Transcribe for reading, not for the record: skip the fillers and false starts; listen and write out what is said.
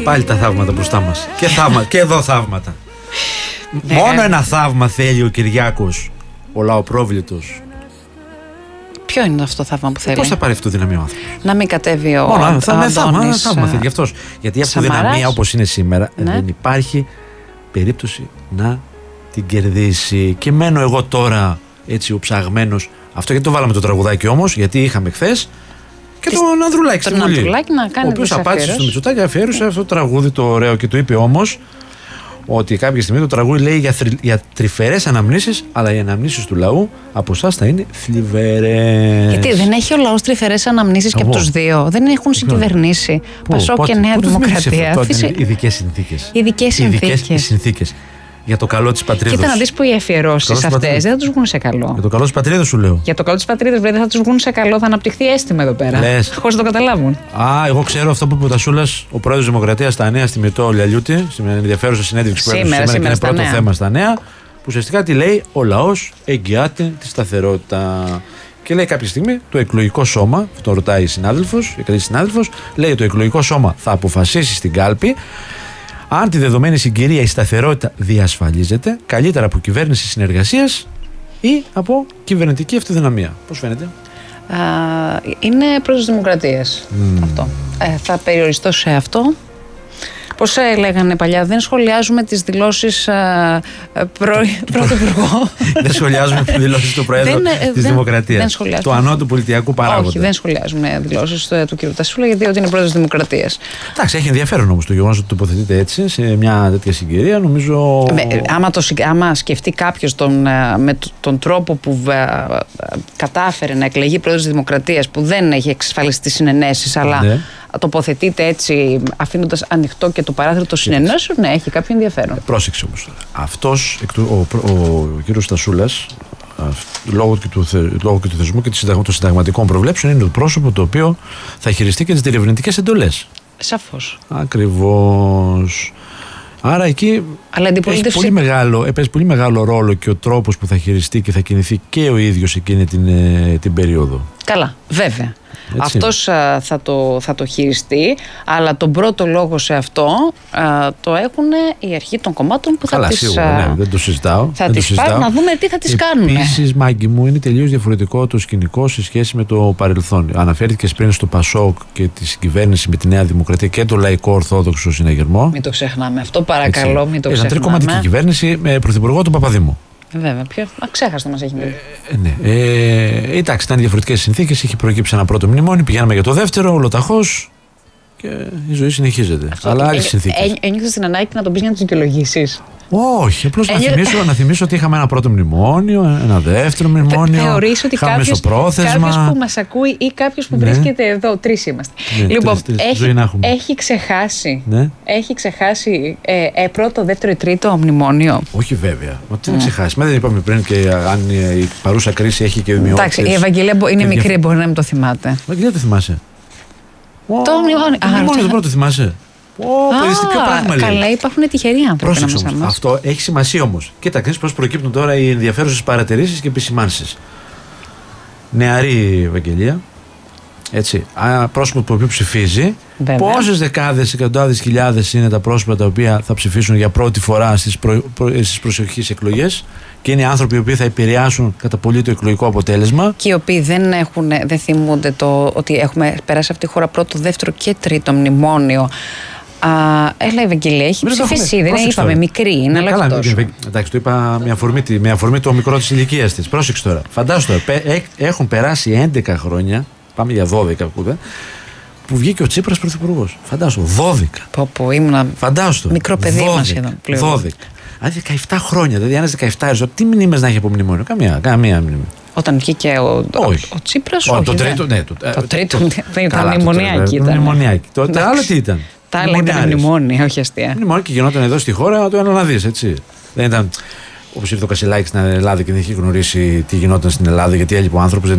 Πάλι τα θαύματα μπροστά μας. Και εδώ θαύματα. Μόνο ένα θαύμα θέλει ο Κυριάκος, ο λαοπρόβλητος. Ποιο είναι αυτό το θαύμα που θέλει? Πώς θα πάρει αυτό το δυναμία ο άνθρωπος? Να μην κατέβει ο Αντώνης. Θαύμα θέλει αυτός. Γιατί αυτή η δυναμία όπως είναι σήμερα, δεν υπάρχει περίπτωση να την κερδίσει. Και μένω εγώ τώρα έτσι ο ψαγμένος. Αυτό γιατί το βάλαμε το τραγουδάκι όμως, γιατί είχαμε χθες και τον Ανδρουλάκη στη Βουλή. Ο οποίος απάντησε στο Μητσοτάκη, αφιέρωσε αυτό το τραγούδι το ωραίο και του είπε όμως ότι κάποια στιγμή το τραγούδι λέει για τρυφερές αναμνήσεις, αλλά οι αναμνήσεις του λαού από εσάς θα είναι θλιβερές. Γιατί δεν έχει ο λαός τρυφερές αναμνήσεις και από τους δύο? Δεν έχουν συγκυβερνήσει Πασόκ και Νέα Δημοκρατία. Ειδικές συνθήκες. Για το καλό της πατρίδας. Κοίτα να δεις που οι αφιερώσεις αυτές δεν θα τους βγουν σε καλό. Για το καλό της πατρίδας σου λέω. Για το καλό της πατρίδας δεν θα τους βγουν σε καλό, θα αναπτυχθεί αίσθημα εδώ πέρα. Χωρίς να το καταλάβουν. Εγώ ξέρω αυτό που είπε ο Τασούλας, ο πρόεδρος της Δημοκρατίας στα Νέα στη Μητώ Λιαλιούτη, στην ενδιαφέρουσα συνέντευξη που έδωσε σήμερα και είναι πρώτο θέμα στα Νέα, που ουσιαστικά τι λέει? Ο λαός εγγυάται τη σταθερότητα. Και λέει κάποια στιγμή το εκλογικό σώμα, αυτό ρωτάει η συνάδελφος, λέει το εκλογικό σώμα θα αποφασίσει στην κάλπη αν τη δεδομένη συγκυρία η σταθερότητα διασφαλίζεται καλύτερα από κυβέρνηση συνεργασίας ή από κυβερνητική αυτοδυναμία. Πώς φαίνεται? Είναι προς τις δημοκρατίες αυτό. Θα περιοριστώ σε αυτό. Πώς λέγανε παλιά, δεν σχολιάζουμε τις δηλώσεις πρωθυπουργού. Δεν σχολιάζουμε τις δηλώσεις του Προέδρου της Δημοκρατίας. Του ανώτου πολιτιακού παράγοντα. Όχι, δεν σχολιάζουμε δηλώσεις του κ. Τασούλα, γιατί ότι είναι Πρόεδρος της Δημοκρατίας. Εντάξει, έχει ενδιαφέρον όμως το γεγονός ότι τοποθετείται έτσι σε μια τέτοια συγκυρία, νομίζω. Άμα σκεφτεί κάποιος με τον τρόπο που κατάφερε να εκλεγεί Πρόεδρος της Δημοκρατίας, που δεν έχει εξασφαλιστεί συνενέσεις, αλλά τοποθετείται έτσι, αφήνοντας ανοιχτό και το παράθυρο των συνενώσεων, ναι, έχει κάποιο ενδιαφέρον. Πρόσεξε όμως. Αυτός, ο κύριος Στασούλας, λόγω και του θεσμού και των συνταγματικών προβλέψεων, είναι το πρόσωπο το οποίο θα χειριστεί και τις διερευνητικές εντολές. Σαφώς. Ακριβώς. Άρα εκεί παίζει πολύ μεγάλο ρόλο και ο τρόπος που θα χειριστεί και θα κινηθεί και ο ίδιος εκείνη την περίοδο. Καλά, βέβαια. Έτσι. Αυτός θα το χειριστεί, αλλά τον πρώτο λόγο σε αυτό το έχουν η αρχή των κομμάτων που θα τις... Σίγουρα, δεν το συζητάω. Θα τις πάρουν να δούμε τι θα τις κάνουν. Επίσης, Μάγκη μου, είναι τελείως διαφορετικό το σκηνικό σε σχέση με το παρελθόν. Αναφέρθηκες πριν στο Πασόκ και τη συγκυβέρνηση με τη Νέα Δημοκρατία και το Λαϊκό Ορθόδοξο Συναγερμό. Μην το ξεχνάμε αυτό, παρακαλώ, μην το ξεχνάμε. Ήταν τρικομματική κυβέρνηση με πρωθυπουργό τον Παπαδήμο. Βέβαια, ξέχαστο μας έχει μείνει. Ναι. Εντάξει, ήταν διαφορετικές συνθήκες. Είχε προκύψει ένα πρώτο μνημόνιο, πηγαίναμε για το δεύτερο, ολοταχώς και η ζωή συνεχίζεται. Αλλά άλλες συνθήκες. Ένιωθες την ανάγκη να τον πεις για να τους δικαιολογήσεις? Όχι, απλώς να θυμίσω ότι είχαμε ένα πρώτο μνημόνιο, ένα δεύτερο μνημόνιο. Θεωρείς ότι κάποιος που μας ακούει ή κάποιος που βρίσκεται εδώ, τρεις είμαστε. Λοιπόν, έχει ξεχάσει πρώτο, δεύτερο ή τρίτο μνημόνιο? Όχι βέβαια. Μα τι να ξεχάσει. Μα δεν είπαμε πριν και αν η παρούσα κρίση έχει και δημιουργήσει. Εντάξει, η Ευαγγελία είναι μικρή, μπορεί να μην το θυμάται. Ευαγγελία το θυμάσαι? Το μνημόνιο. Το μνημόνιο το πρώτο θυμάσαι? Περιστικό πράγμα λέει. Καλά, υπάρχουν τυχεροί άνθρωποι. Πρόσεξε όμως. Αυτό έχει σημασία όμως. Κοίτα, ξέρεις πώς προκύπτουν τώρα οι ενδιαφέρουσες παρατηρήσεις και επισημάνσεις. Νεαρή Ευαγγελία. Έτσι. Πρόσωπο το οποίο ψηφίζει. Πόσες δεκάδες, εκατοντάδες χιλιάδες είναι τα πρόσωπα τα οποία θα ψηφίσουν για πρώτη φορά στις προσεχείς εκλογές. Και είναι άνθρωποι οι οποίοι θα επηρεάσουν κατά πολύ το εκλογικό αποτέλεσμα. Και οι οποίοι δεν θυμούνται ότι έχουμε περάσει αυτή τη χώρα πρώτο, δεύτερο και τρίτο μνημόνιο. Έλα, η Ευαγγελία έχει ψηφίσει, δεν είπαμε μικρή, είναι αλλά τόσο. Εντάξει, το είπα με αφορμή το μικρό της ηλικίας της. Πρόσεξε τώρα. Φαντάσου τώρα, έχουν περάσει 11 χρόνια, πάμε για 12 που βγήκε ο Τσίπρας πρωθυπουργός. Φαντάσου, 12. Ήμουνα μικρό παιδί μας σχεδόν πλέον. 12. Δηλαδή 17 χρόνια, δηλαδή ένας 17 τι μνήμες να έχει από μνημόνιο? Καμία μνήμη. Όταν βγήκε ο Τσίπρας, όχι. Το τρίτο, ναι. Το τρίτο δεν ήταν μνημονιάκι. Τα άλλα τι ήταν? Τα άλλα ήταν μνημόνια, όχι αστεία. Μνημόνια και γινόταν εδώ στη χώρα το ένα να δεις, έτσι. Δεν ήταν όπως ήρθε ο Κασελάκης στην Ελλάδα και δεν είχε γνωρίσει τι γινόταν στην Ελλάδα, γιατί έλειπε ο άνθρωπος.